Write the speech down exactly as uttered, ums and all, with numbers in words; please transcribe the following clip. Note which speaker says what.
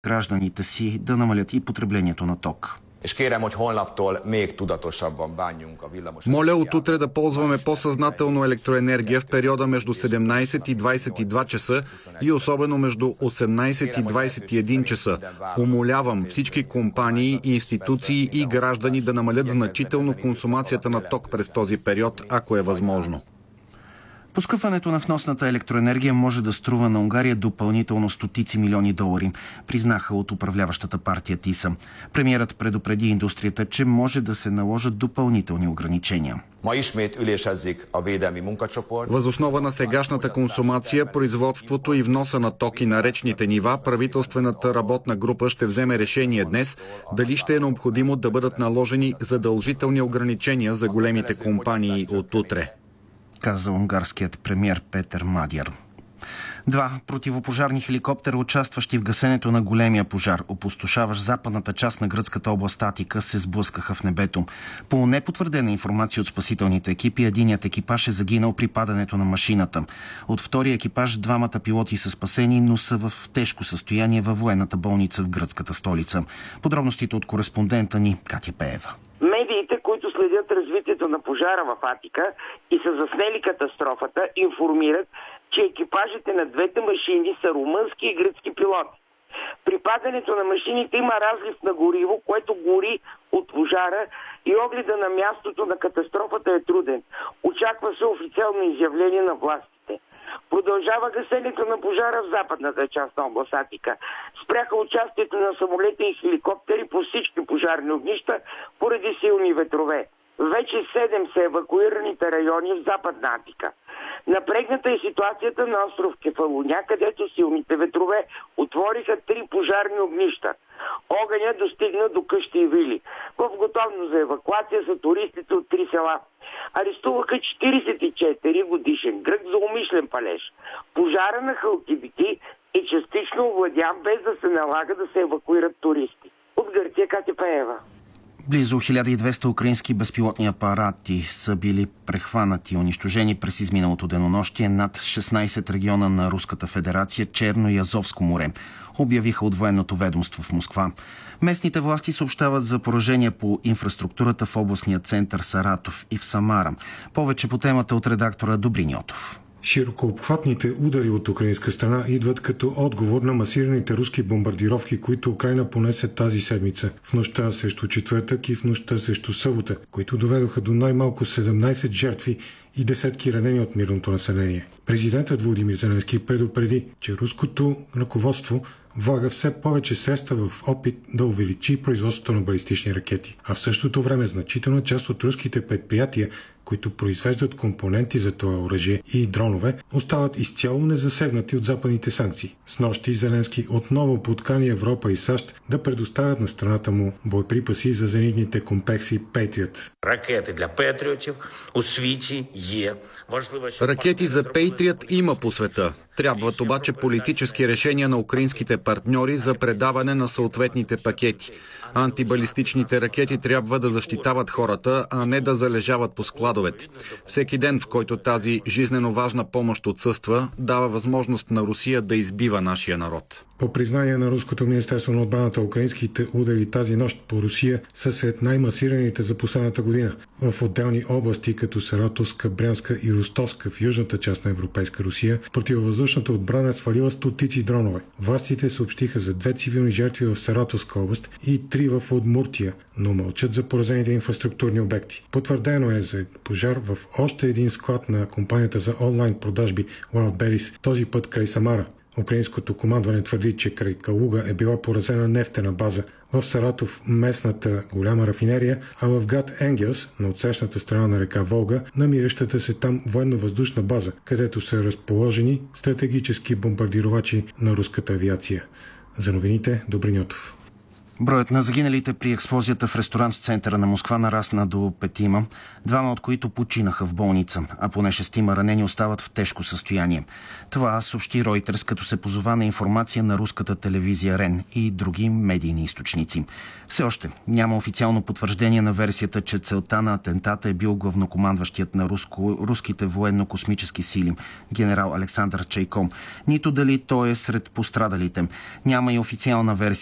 Speaker 1: гражданите си да намалят и потреблението на ток.
Speaker 2: Моля от утре да ползваме по-съзнателно електроенергия в периода между седемнайсет и двайсет и два часа и особено между осемнайсет и двайсет и един часа. Умолявам всички компании, институции и граждани да намалят значително консумацията на ток през този период, ако е възможно.
Speaker 1: Поскъпването на вносната електроенергия може да струва на Унгария допълнително стотици милиони долари, признаха от управляващата партия ТИСА. Премиерът предупреди индустрията, че може да се наложат допълнителни ограничения.
Speaker 2: Въз основа на сегашната консумация, производството и вноса на токи на речните нива, правителствената работна група ще вземе решение днес дали ще е необходимо да бъдат наложени задължителни ограничения за големите компании от утре,
Speaker 1: каза унгарският премиер Петър Мадяр. Два противопожарни хеликоптера, участващи в гасенето на големия пожар, опустошаващ западната част на гръцката област Атика, се сблъскаха в небето. По непотвърдена информация от спасителните екипи, единият екипаж е загинал при падането на машината. От втория екипаж двамата пилоти са спасени, но са в тежко състояние във военната болница в гръцката столица. Подробностите от кореспондента ни Катя Пеева.
Speaker 3: Медиите, които следят развитието на пожара в Атика и са заснели катастрофата, информират, че екипажите на двете машини са румънски и гръцки пилоти. При падането на машините има разлив на гориво, което гори от пожара и огледа на мястото на катастрофата е труден. Очаква се официално изявление на властите. Продължава гасенето на пожара в западната част на област Атика. Спряха участието на самолети и хеликоптери по всички пожарни огнища поради силни ветрове. Вече седем са евакуираните райони в западна Атика. Напрегната е ситуацията на остров Кефалуня, където силните ветрове отвориха три пожарни огнища. Огъня достигна до къщи и вили. В готовност за евакуация са туристите от три села. Арестуваха четирийсет и четири годишен грък за умишлен палеж. Пожара на Халкидики е частично овладян, без да се налага да се евакуират туристи. От Гърция, Катя Пеева.
Speaker 1: Близо хиляда и двеста украински безпилотни апарати са били прехванати и унищожени през изминалото денонощие над шестнайсет региона на Руската федерация, Черно и Азовско море, обявиха от военното ведомство в Москва. Местните власти съобщават за поражения по инфраструктурата в областния център Саратов и в Самара. Повече по темата от редактора Добрин Йотов.
Speaker 4: Широкообхватните удари от украинска страна идват като отговор на масираните руски бомбардировки, които Украйна понесе тази седмица, в нощта срещу четвъртък и в нощта срещу събота, които доведоха до най-малко седемнайсет жертви и десетки ранени от мирното население. Президентът Володимир Зеленски предупреди, че руското ръководство влага все повече средства в опит да увеличи производството на балистични ракети, а в същото време значителна част от руските предприятия, които произвеждат компоненти за това оръжие и дронове, остават изцяло незасегнати от западните санкции. Снощи Зеленски отново подкани Европа и САЩ да предоставят на страната му боеприпаси за зенитните комплекси Patriot.
Speaker 5: Ракети для Петріотів у світі є.
Speaker 2: Ракети за Patriot има по света. Трябват обаче политически решения на украинските партньори за предаване на съответните пакети. Антибалистичните ракети трябва да защитават хората, а не да залежават по складовете. Всеки ден, в който тази жизнено важна помощ отсъства, дава възможност на Русия да избива нашия народ.
Speaker 4: По признание на Руското министерство на отбраната, украинските удари тази нощ по Русия са сред най-масираните за последната година. В отделни области, като Саратовска, Брянска и Ростовска в южната част на европейска Русия, противовъздушната отбрана е свалила стотици дронове. Властите съобщиха за две цивилни жертви в Саратовска област и три в Удмуртия, но мълчат за поразените инфраструктурни обекти. Потвърдено е за пожар в още един склад на компанията за онлайн продажби Wildberries, този път край Самара. Украинското командване твърди, че край Калуга е била поразена нефтена база, в Саратов местната голяма рафинерия, а в град Енгелс, на отсрещната страна на река Волга, намиращата се там военно-въздушна база, където са разположени стратегически бомбардировачи на руската авиация. За новините, Добрин Йотов.
Speaker 1: Броят на загиналите при експлозията в ресторант в центъра на Москва нарасна до петима, двама от които починаха в болница, а поне шестима ранени остават в тежко състояние. Това съобщи Reuters, като се позова на информация на руската телевизия РЕН и други медийни източници. Все още няма официално потвърждение на версията, че целта на атентата е бил главнокомандващият на руско, руските военно-космически сили, генерал Александър Чайко. Нито дали той е сред пострадалите. Няма и официална версия